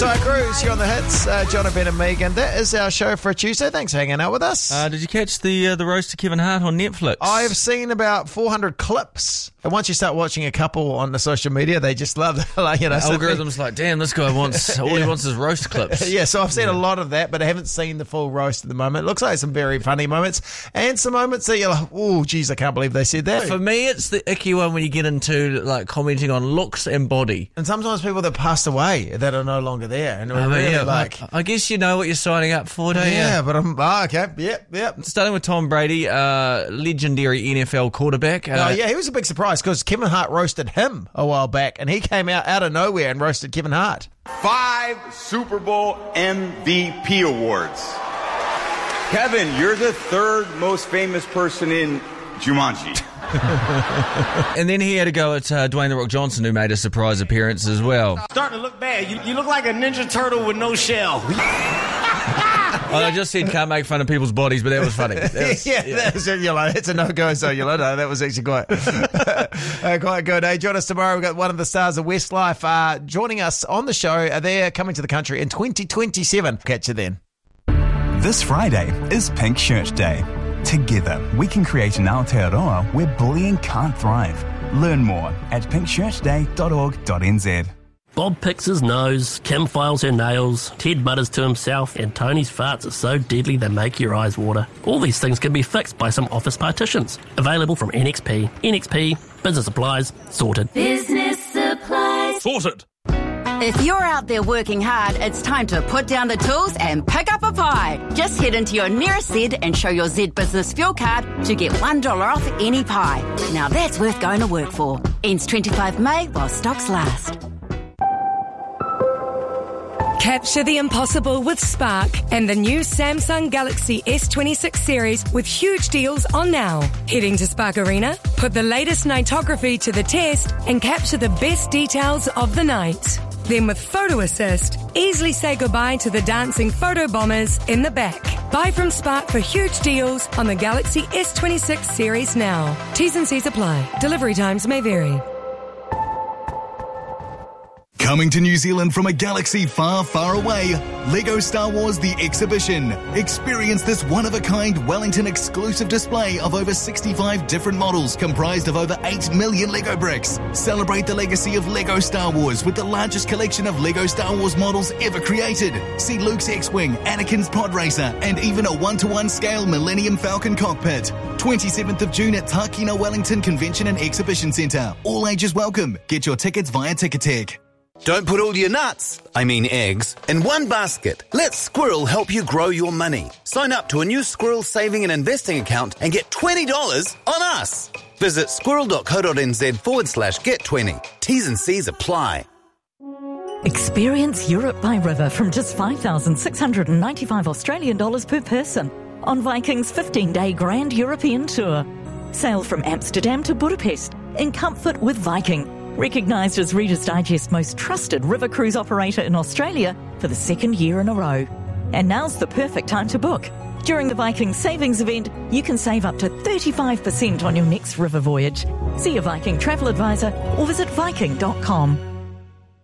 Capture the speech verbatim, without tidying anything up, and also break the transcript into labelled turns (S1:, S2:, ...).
S1: Ty Cruz, you're on the hits. Uh, Jonathan and Megan. That is our show for a Tuesday. Thanks for hanging out with us.
S2: Uh, did you catch the uh, the roast of Kevin Hart on Netflix?
S1: I've seen about four hundred clips. And once you start watching a couple on the social media, they just love the, like, you know,
S2: the
S1: so
S2: algorithm's like, damn, this guy wants, all
S1: yeah.
S2: he wants is roast clips.
S1: Yeah, so I've seen
S2: yeah.
S1: a lot of that, but I haven't seen the full roast at the moment. It looks like some very funny moments and some moments that you're like, oh, geez, I can't believe they said that.
S2: For me, it's the icky one when you get into like commenting on looks and body.
S1: And sometimes people that passed away that are no longer there. And we're
S2: I mean,
S1: really
S2: yeah,
S1: like...
S2: I, I guess you know what you're signing up for, don't you?
S1: Yeah, but I'm... Oh, okay, yep, yep.
S2: Starting with Tom Brady, uh, legendary N F L quarterback. Uh,
S1: oh, yeah, he was a big surprise because Kevin Hart roasted him a while back, and he came out out of nowhere and roasted Kevin Hart.
S3: Five Super Bowl M V P awards. Kevin, you're the third most famous person in Jumanji.
S2: And then he had to go at uh, Dwayne The Rock Johnson, who made a surprise appearance as well.
S4: Starting to look bad. You, you look like a Ninja Turtle with no shell.
S1: Oh,
S2: I just said can't make fun of people's bodies, but that was funny. That was,
S1: yeah, yeah, that was a yellow. It's a no-go, so yellow. No, that was actually quite, uh, quite good. Hey, join us tomorrow. We've got one of the stars of Westlife uh, joining us on the show. Uh, they're coming to the country in twenty twenty-seven. Catch you then.
S5: This Friday is Pink Shirt Day. Together, we can create an Aotearoa where bullying can't thrive. Learn more at pink shirt day dot org dot n z.
S6: Bob picks his nose, Kim files her nails, Ted mutters to himself, and Tony's farts are so deadly they make your eyes water. All these things can be fixed by some office partitions. Available from N X P. N X P, business supplies, sorted.
S7: Business supplies.
S2: Sorted.
S7: If you're out there working hard, it's time to put down the tools and pick up a pie. Just head into your nearest Zed and show your Zed Business Fuel Card to get one dollar off any pie. Now that's worth going to work for. Ends twenty-fifth of May while stocks last.
S8: Capture the impossible with Spark and the new Samsung Galaxy S twenty-six series with huge deals on now. Heading to Spark Arena, put the latest nightography to the test and capture the best details of the night. Then with Photo Assist, easily say goodbye to the dancing photo bombers in the back. Buy from Spark for huge deals on the Galaxy S twenty-six series now. T's and C's apply. Delivery times may vary.
S5: Coming to New Zealand from a galaxy far, far away, LEGO Star Wars The Exhibition. Experience this one-of-a-kind Wellington exclusive display of over sixty-five different models comprised of over eight million LEGO bricks. Celebrate the legacy of LEGO Star Wars with the largest collection of LEGO Star Wars models ever created. See Luke's X-Wing, Anakin's Pod Racer, and even a one-to-one scale Millennium Falcon cockpit. twenty-seventh of June at Tākina Wellington Convention and Exhibition Centre. All ages welcome. Get your tickets via Ticketek.
S9: Don't put all your nuts, I mean eggs, in one basket. Let Squirrel help you grow your money. Sign up to a new Squirrel saving and investing account and get twenty dollars on us. Visit squirrel.co.nz forward slash get 20. T's and C's apply.
S10: Experience Europe by river from just five thousand six hundred ninety-five Australian dollars per person on Viking's fifteen-day Grand European Tour. Sail from Amsterdam to Budapest in comfort with Viking. Recognised as Reader's Digest most trusted river cruise operator in Australia for the second year in a row. And now's the perfect time to book. During the Viking Savings event, you can save up to thirty-five percent on your next river voyage. See a Viking travel advisor or visit viking dot com.